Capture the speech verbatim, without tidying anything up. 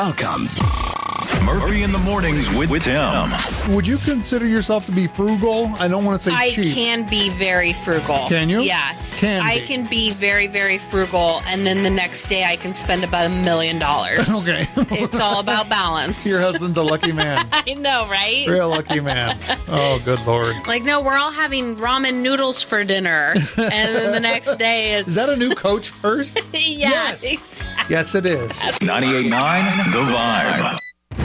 Welcome. Murphy in the Mornings with, with Tim. Would you consider yourself to be frugal? I don't want to say I cheap. can be very frugal. Can you? Yeah. Can I be. can be very, very frugal, and then the next day I can spend about a million dollars. Okay. It's all about balance. Your husband's a lucky man. I know, right? Real lucky man. Oh, good Lord. Like, no, we're all having ramen noodles for dinner, and then the next day it's... Is that a new coach first? yeah, Yes. exactly. Yes, it is. ninety-eight point nine The Vibe.